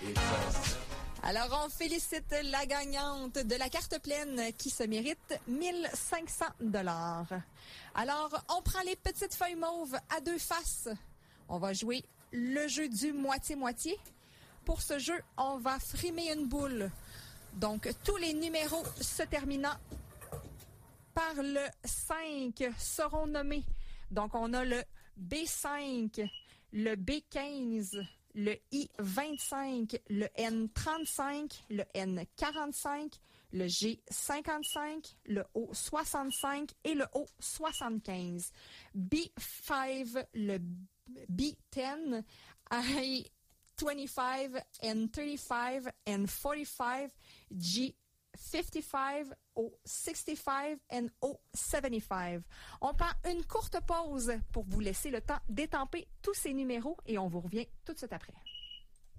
Alors, on félicite la gagnante de la carte pleine qui se mérite 1500 $. Alors, on prend les petites feuilles mauves à deux faces. On va jouer le jeu du moitié-moitié. Pour ce jeu, on va frimer une boule. Donc, tous les numéros se terminant par le 5 seront nommés. Donc, on a le B5, le B15, le I25, le N35, le N45, le G55, le O65 et le O75. B5, le B10, I25, N35, N45, G55, O65 and O75. On prend une courte pause pour vous laisser le temps d'étamper tous ces numéros et on vous revient tout de suite après.